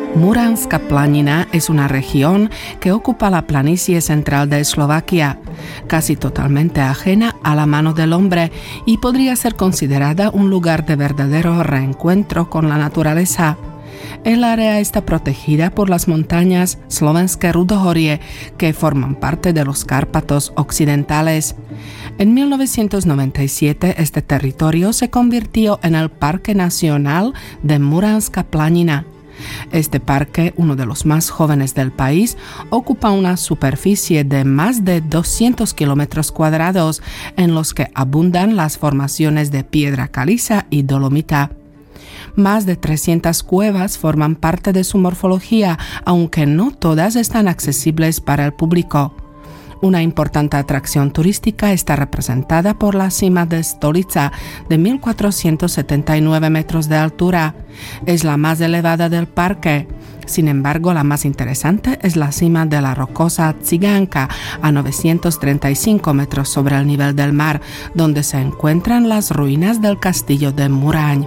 Muranská planina es una región que ocupa la planicie central de Eslovaquia, casi totalmente ajena a la mano del hombre y podría ser considerada un lugar de verdadero reencuentro con la naturaleza. El área está protegida por las montañas Slovenské rudohorie, que forman parte de los Cárpatos occidentales. En 1997 este territorio se convirtió en el Parque Nacional de Muranská planina. Este parque, uno de los más jóvenes del país, ocupa una superficie de más de 200 kilómetros cuadrados en los que abundan las formaciones de piedra caliza y dolomita. Más de 300 cuevas forman parte de su morfología, aunque no todas están accesibles para el público. Una importante atracción turística está representada por la cima de Stolica, de 1.479 metros de altura. Es la más elevada del parque. Sin embargo, la más interesante es la cima de la rocosa Ciganka, a 935 metros sobre el nivel del mar, donde se encuentran las ruinas del castillo de Muraň.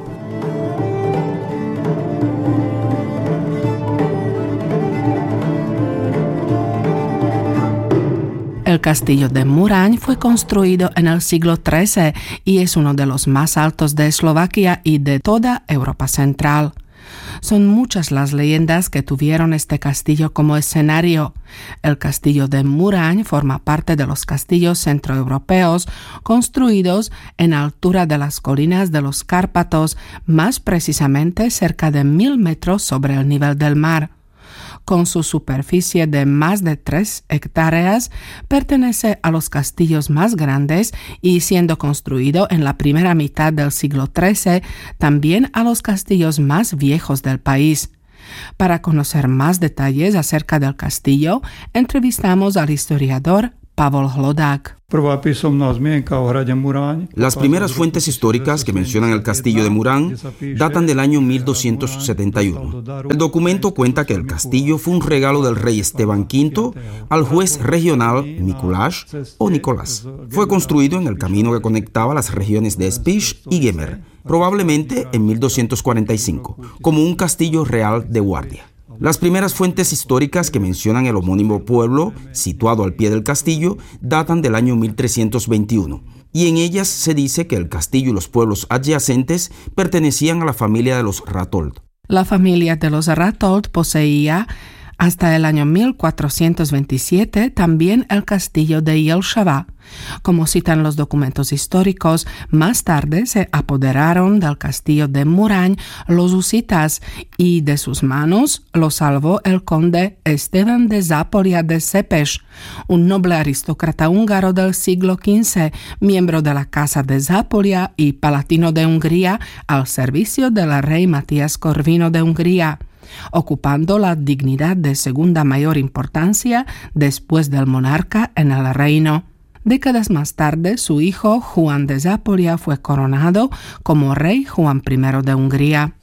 El castillo de Muraň fue construido en el siglo XIII y es uno de los más altos de Eslovaquia y de toda Europa Central. Son muchas las leyendas que tuvieron este castillo como escenario. El castillo de Muraň forma parte de los castillos centroeuropeos construidos en altura de las colinas de los Cárpatos, más precisamente cerca de 1.000 metros sobre el nivel del mar. Con su superficie de más de 3 hectáreas, pertenece a los castillos más grandes y, siendo construido en la primera mitad del siglo XIII, también a los castillos más viejos del país. Para conocer más detalles acerca del castillo, entrevistamos al historiador Pavol Hlodák. Las primeras fuentes históricas que mencionan el castillo de Muraň datan del año 1271. El documento cuenta que el castillo fue un regalo del rey Esteban V al juez regional Mikuláš o Nicolás. Fue construido en el camino que conectaba las regiones de Spiš y Gemer, probablemente en 1245, como un castillo real de guardia. Las primeras fuentes históricas que mencionan el homónimo pueblo, situado al pie del castillo, datan del año 1321, y en ellas se dice que el castillo y los pueblos adyacentes pertenecían a la familia de los Ratold. La familia de los Ratold poseía, hasta el año 1427, también el castillo de Jelšava. Como citan los documentos históricos, más tarde se apoderaron del castillo de Muraň los husitas y de sus manos lo salvó el conde Esteban de Zápolia de Szepes, un noble aristócrata húngaro del siglo XV, miembro de la Casa de Zápolia y palatino de Hungría al servicio del rey Matías Corvino de Hungría, ocupando la dignidad de segunda mayor importancia después del monarca en el reino. Décadas más tarde, su hijo Juan de Zápolia fue coronado como rey Juan I de Hungría.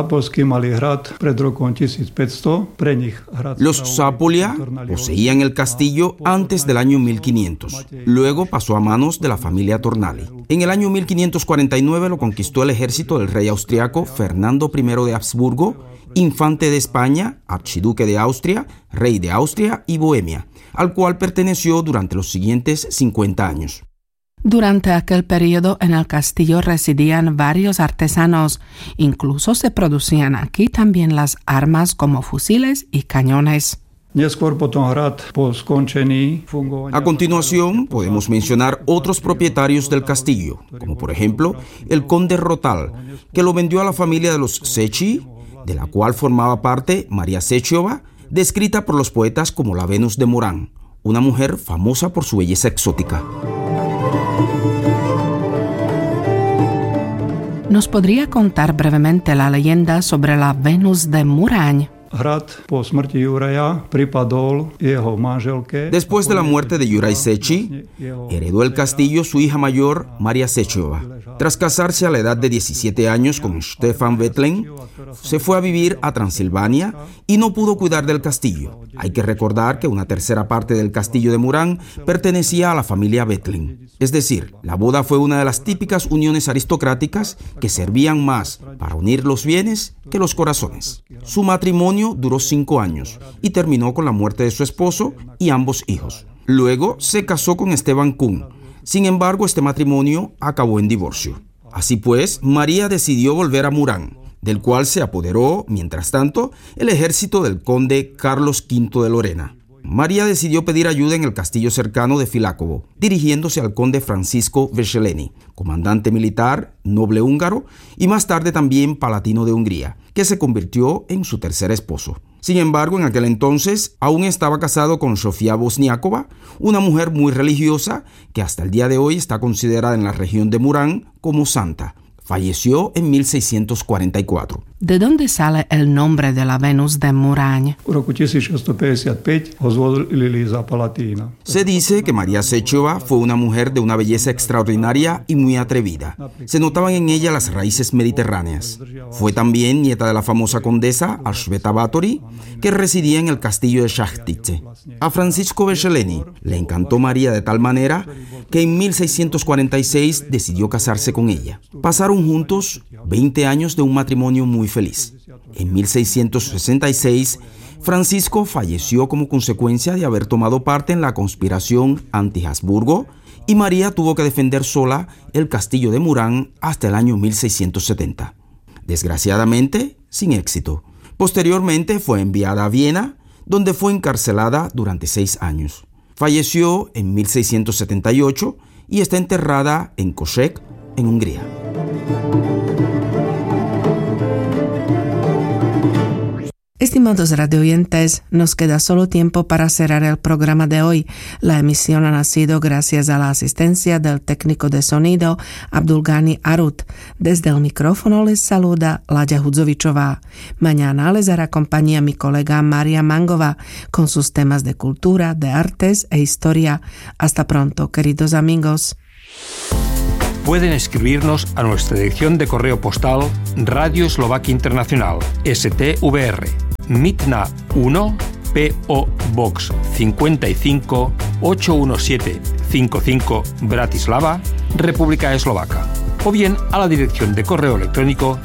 Los Zápolia poseían el castillo antes del año 1500. Luego pasó a manos de la familia Tornali. En el año 1549 lo conquistó el ejército del rey austriaco Fernando I de Habsburgo, infante de España, archiduque de Austria, rey de Austria y Bohemia, al cual perteneció durante los siguientes 50 años. Durante aquel periodo en el castillo residían varios artesanos. Incluso se producían aquí también las armas como fusiles y cañones. A continuación, podemos mencionar otros propietarios del castillo, como por ejemplo el conde Rotal, que lo vendió a la familia de los Secchi, de la cual formaba parte María Sechová, descrita por los poetas como la Venus de Muraň, una mujer famosa por su belleza exótica. ¿Nos podría contar brevemente la leyenda sobre la Venus de Muraň? Después de la muerte de Juraj Secchi, heredó el castillo su hija mayor, María Sechová. Tras casarse a la edad de 17 años con Štefan Vetlen, se fue a vivir a Transilvania y no pudo cuidar del castillo. Hay que recordar que una tercera parte del castillo de Murán pertenecía a la familia Bethlen. Es decir, la boda fue una de las típicas uniones aristocráticas que servían más para unir los bienes que los corazones. Su matrimonio duró 5 años y terminó con la muerte de su esposo y ambos hijos. Luego se casó con Esteban Kun. Sin embargo, este matrimonio acabó en divorcio. Así pues, María decidió volver a Murán, del cual se apoderó, mientras tanto, el ejército del conde Carlos V de Lorena. María decidió pedir ayuda en el castillo cercano de Filákovo, dirigiéndose al conde Francisco Vercelli, comandante militar, noble húngaro y más tarde también palatino de Hungría, que se convirtió en su tercer esposo. Sin embargo, en aquel entonces aún estaba casado con Sofía Bosniakova, una mujer muy religiosa que hasta el día de hoy está considerada en la región de Murán como santa. Falleció en 1644. ¿De dónde sale el nombre de la Venus de Murán? Se dice que María Sechova fue una mujer de una belleza extraordinaria y muy atrevida. Se notaban en ella las raíces mediterráneas. Fue también nieta de la famosa condesa Alžbeta Báthory, que residía en el castillo de Šachtice. A Francisco Vercelli le encantó María de tal manera que en 1646 decidió casarse con ella. Pasaron juntos 20 años de un matrimonio muy feliz. En 1666, Francisco falleció como consecuencia de haber tomado parte en la conspiración anti-Habsburgo y María tuvo que defender sola el castillo de Murán hasta el año 1670. Desgraciadamente, sin éxito. Posteriormente fue enviada a Viena, donde fue encarcelada durante 6 años. Falleció en 1678 y está enterrada en Kőszeg, en Hungría. Estimados radioyentes, nos queda solo tiempo para cerrar el programa de hoy. La emisión ha nacido gracias a la asistencia del técnico de sonido Abdulgani Arut. Desde el micrófono les saluda Láďa Hudzovičová. Mañana les hará compañía mi colega María Mangova con sus temas de cultura, de artes e historia. Hasta pronto, queridos amigos. Pueden escribirnos a nuestra dirección de correo postal Radio Eslovaquia Internacional, STVR, Mitna 1, P.O. Box 55 81755 Bratislava, República Eslovaca, o bien a la dirección de correo electrónico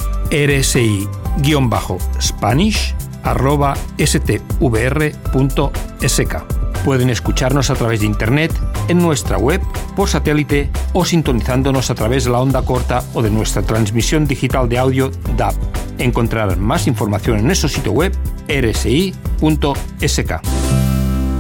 rsi-spanish@stvr.sk. Pueden escucharnos a través de internet, en nuestra web, por satélite o sintonizándonos a través de la onda corta o de nuestra transmisión digital de audio DAB. Encontrarán más información en nuestro sitio web rsi.sk.